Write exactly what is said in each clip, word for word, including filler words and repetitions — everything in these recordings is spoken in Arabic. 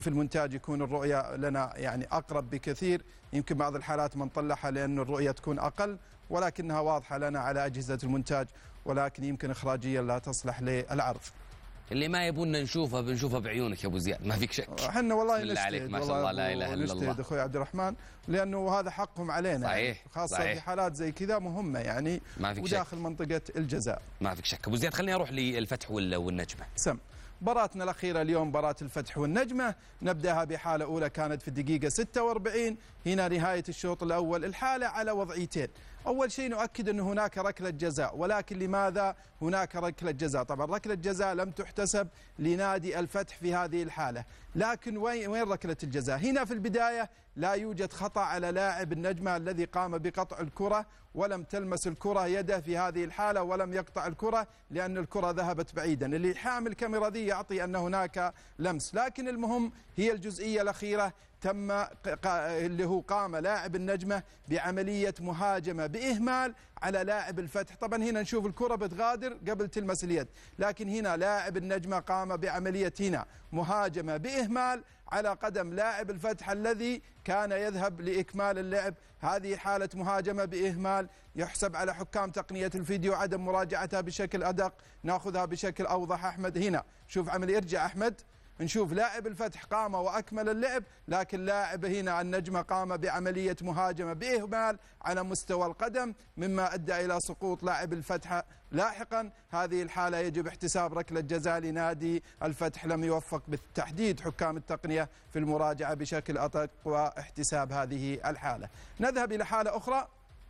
في المونتاج يكون الرؤية لنا يعني أقرب بكثير، يمكن بعض الحالات ما نطلعها لأن الرؤية تكون أقل، ولكنها واضحة لنا على أجهزة المونتاج، ولكن يمكن إخراجيا لا تصلح للعرض. اللي ما يبون نشوفها بنشوفها بعيونك يا ابو زياد، ما فيك شك. احنا والله نجتهد عليك ما شاء الله، لا اله الا الله. نجتهد اخوي عبد الرحمن، لانه هذا حقهم علينا. صحيح يعني خاصه صحيح. في حالات زي كذا مهمه يعني، ما فيك وداخل شك. منطقه الجزاء. ما فيك شك ابو زياد. خليني اروح للفتح والنجمه. سم مباراتنا الأخيرة اليوم مباراة الفتح والنجمة، نبدأها بحالة أولى كانت في الدقيقة ستة وأربعين، هنا نهاية الشوط الأول. الحالة على وضعيتين، أول شيء نؤكد أن هناك ركلة جزاء، ولكن لماذا هناك ركلة جزاء؟ طبعا ركلة جزاء لم تحتسب لنادي الفتح في هذه الحالة، لكن وين وين ركلة الجزاء؟ هنا في البداية لا يوجد خطأ على لاعب النجمة الذي قام بقطع الكرة، ولم تلمس الكرة يده في هذه الحالة، ولم يقطع الكرة لأن الكرة ذهبت بعيدا. اللي حامل الكاميرا ذي يعطي أن هناك لمس، لكن المهم هي الجزئية الأخيرة، تم اللي هو قام لاعب النجمة بعملية مهاجمة بإهمال على لاعب الفتح. طبعا هنا نشوف الكرة بتغادر قبل تلمس اليد، لكن هنا لاعب النجمة قام بعملية هنا مهاجمة بإهمال على قدم لاعب الفتح الذي كان يذهب لإكمال اللعب. هذه حالة مهاجمة بإهمال، يحسب على حكام تقنية الفيديو عدم مراجعتها بشكل أدق، ناخذها بشكل أوضح. أحمد هنا شوف عملية، ارجع أحمد، نشوف لاعب الفتح قام وأكمل اللعب، لكن لاعب هنا النجمة قام بعملية مهاجمة بإهمال على مستوى القدم، مما أدى إلى سقوط لاعب الفتح لاحقا. هذه الحالة يجب احتساب ركلة جزاء لنادي الفتح، لم يوفق بالتحديد حكام التقنية في المراجعة بشكل أدق واحتساب هذه الحالة. نذهب إلى حالة أخرى،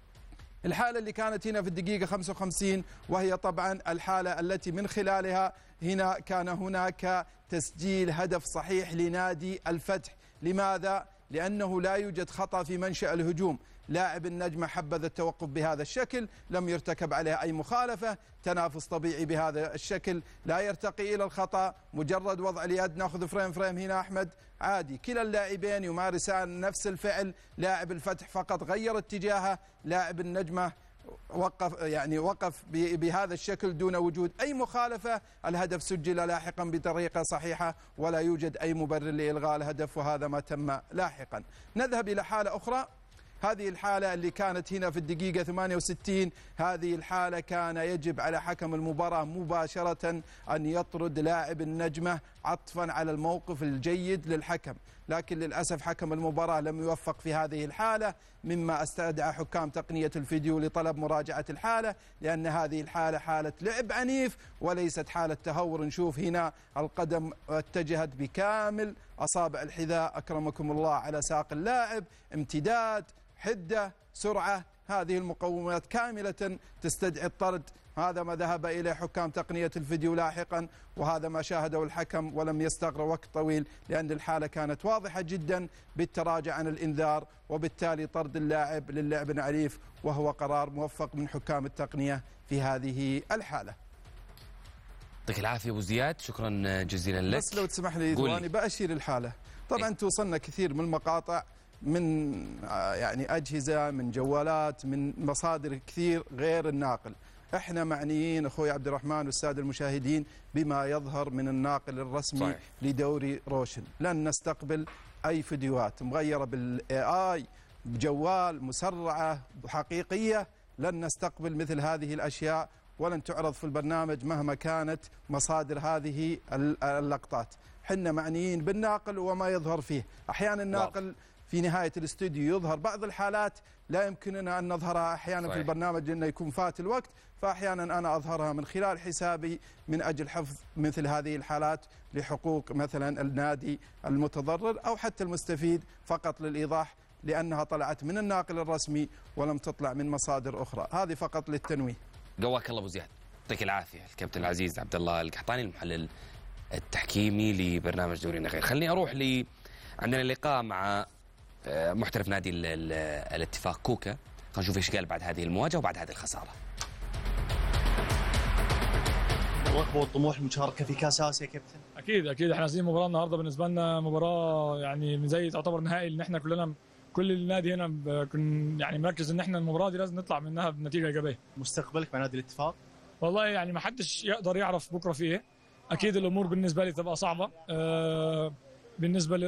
الحالة اللي كانت هنا في الدقيقة خمسة وخمسين، وهي طبعا الحالة التي من خلالها هنا كان هناك تسجيل هدف صحيح لنادي الفتح. لماذا؟ لأنه لا يوجد خطأ في منشأ الهجوم، لاعب النجمة حبذ التوقف بهذا الشكل، لم يرتكب عليه أي مخالفة، تنافس طبيعي بهذا الشكل، لا يرتقي إلى الخطأ، مجرد وضع اليد. ناخذ فريم فريم هنا أحمد، عادي كلا اللاعبين يمارسان نفس الفعل، لاعب الفتح فقط غير اتجاهه، لاعب النجمة وقف يعني وقف بهذا الشكل دون وجود أي مخالفة. الهدف سجل لاحقا بطريقة صحيحة، ولا يوجد أي مبرر لإلغاء الهدف، وهذا ما تم لاحقا. نذهب إلى حالة أخرى، هذه الحالة اللي كانت هنا في الدقيقة ثمانية وستين، هذه الحالة كان يجب على حكم المباراة مباشرة أن يطرد لاعب النجمة عطفا على الموقف الجيد للحكم، لكن للأسف حكم المباراة لم يوفق في هذه الحالة، مما استدعى حكام تقنية الفيديو لطلب مراجعة الحالة، لأن هذه الحالة حالة لعب عنيف وليست حالة تهور. نشوف هنا القدم اتجهت بكامل أصابع الحذاء أكرمكم الله على ساق اللاعب، امتداد، حدة، سرعة، هذه المقومات كاملة تستدعي الطرد. هذا ما ذهب إليه حكام تقنية الفيديو لاحقا، وهذا ما شاهده الحكم، ولم يستغرق وقت طويل لأن الحالة كانت واضحة جدا بالتراجع عن الإنذار، وبالتالي طرد اللاعب للعب عنيف، وهو قرار موفق من حكام التقنية في هذه الحالة. يعطيك العافية أبو زياد، شكرا جزيلا لك. بس لو تسمح لي ثواني بأشير الحالة. طبعا إيه؟ توصلنا كثير من المقاطع من يعني أجهزة، من جوالات، من مصادر كثير غير الناقل. احنا معنيين اخوي عبد الرحمن والساده المشاهدين بما يظهر من الناقل الرسمي صحيح. لدوري روشن، لن نستقبل اي فيديوهات مغيره بالاي اي بجوال مسرعه حقيقيه، لن نستقبل مثل هذه الاشياء، ولن تعرض في البرنامج مهما كانت مصادر هذه اللقطات. حنا معنيين بالناقل وما يظهر فيه. احيانا الناقل في نهاية الاستوديو يظهر بعض الحالات لا يمكننا أن نظهرها أحيانا صحيح. في البرنامج لأنه يكون فات الوقت، فأحيانا أنا أظهرها من خلال حسابي من أجل حفظ مثل هذه الحالات لحقوق مثلا النادي المتضرر أو حتى المستفيد، فقط للإيضاح، لأنها طلعت من الناقل الرسمي ولم تطلع من مصادر أخرى. هذه فقط للتنويه. قواك الله أبو زياد، يعطيك العافية. الكابتن العزيز عبد الله القحطاني المحلل التحكيمي لبرنامج دورينا غير. خليني أروح ل عندنا لقاء مع محترف نادي ال ال الاتفاق كوكا، خلينا نشوف ايش قال بعد هذه المواجهه وبعد هذه الخساره. الرغبه والطموح المشاركه في كاس اسيا كابتن. اكيد اكيد احنا عايزين مباراه النهارده، بالنسبه لنا مباراه يعني زي تعتبر نهائي، ان احنا كلنا كل النادي هنا كن يعني مركز ان احنا المباراه دي لازم نطلع منها بنتيجه ايجابيه. مستقبلك مع نادي الاتفاق؟ والله يعني ما حدش يقدر يعرف بكره في ايه، اكيد الامور بالنسبه لي تبقى صعبه. أه بالنسبه